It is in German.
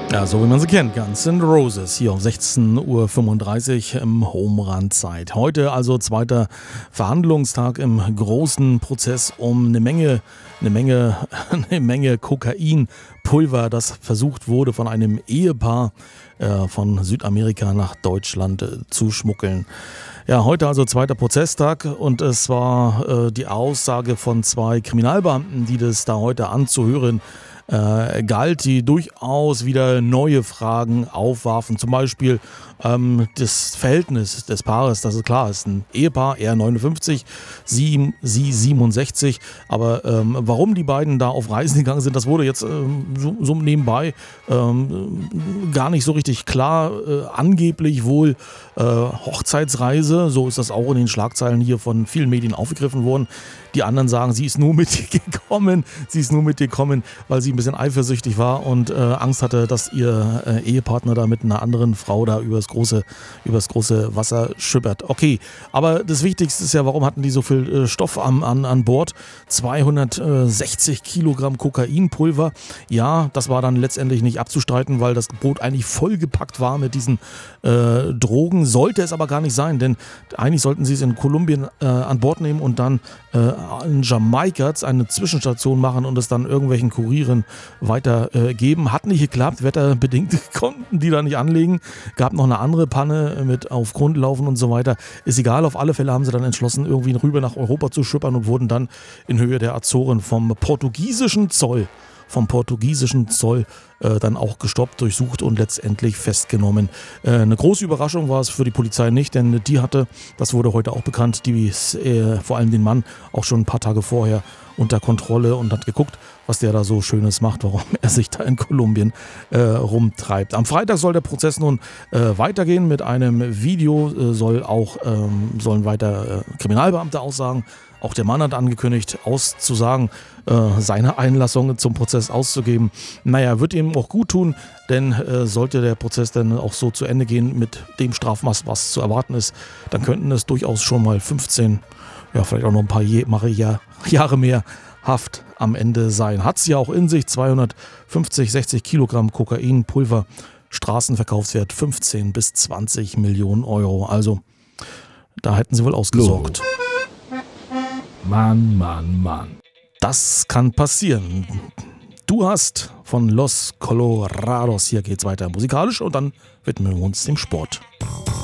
Ja, so wie man sie kennt, Guns N' Roses hier um 16:35 Uhr im Home-Run-Zeit. Heute also zweiter Verhandlungstag im großen Prozess um eine Menge, eine Menge Kokainpulver, das versucht wurde von einem Ehepaar von Südamerika nach Deutschland zu schmuggeln. Ja, heute also zweiter Prozesstag und es war die Aussage von zwei Kriminalbeamten, die das da heute anzuhören galt, die durchaus wieder neue Fragen aufwarfen. Zum Beispiel das Verhältnis des Paares, das ist klar, ist ein Ehepaar, er 59, sie 67. Aber warum die beiden da auf Reisen gegangen sind, das wurde jetzt so nebenbei gar nicht so richtig klar. Angeblich wohl Hochzeitsreise, so ist das auch in den Schlagzeilen hier von vielen Medien aufgegriffen worden. Die anderen sagen, sie ist nur mitgekommen, weil sie ein bisschen eifersüchtig war und Angst hatte, dass ihr Ehepartner da mit einer anderen Frau da übers große Wasser schippert. Okay, aber das Wichtigste ist ja, warum hatten die so viel Stoff an Bord? 260 Kilogramm Kokainpulver. Ja, das war dann letztendlich nicht abzustreiten, weil das Boot eigentlich vollgepackt war mit diesen Drogen. Sollte es aber gar nicht sein, denn eigentlich sollten sie es in Kolumbien an Bord nehmen und dann in Jamaika eine Zwischenstation machen und es dann irgendwelchen Kurieren weitergeben. Hat nicht geklappt, wetterbedingt konnten die da nicht anlegen. Gab noch eine andere Panne mit auf Grund laufen und so weiter. Ist egal, auf alle Fälle haben sie dann entschlossen, irgendwie rüber nach Europa zu schippern und wurden dann in Höhe der Azoren vom portugiesischen Zoll dann auch gestoppt, durchsucht und letztendlich festgenommen. Eine große Überraschung war es für die Polizei nicht, denn die hatte, das wurde heute auch bekannt, vor allem den Mann auch schon ein paar Tage vorher unter Kontrolle und hat geguckt, was der da so Schönes macht, warum er sich da in Kolumbien rumtreibt. Am Freitag soll der Prozess nun weitergehen mit einem Video, sollen weiter Kriminalbeamte aussagen. Auch der Mann hat angekündigt, auszusagen, seine Einlassung zum Prozess auszugeben. Naja, wird ihm auch gut tun, denn sollte der Prozess dann auch so zu Ende gehen mit dem Strafmaß, was zu erwarten ist, dann könnten es durchaus schon mal 15, ja vielleicht auch noch ein paar Jahre mehr Haft am Ende sein. Hat es ja auch in sich, 60 Kilogramm Kokainpulver, Straßenverkaufswert 15 bis 20 Millionen Euro. Also da hätten sie wohl ausgesorgt. Mann. Das kann passieren. Du hast von Los Colorados, hier geht's weiter musikalisch und dann widmen wir uns dem Sport.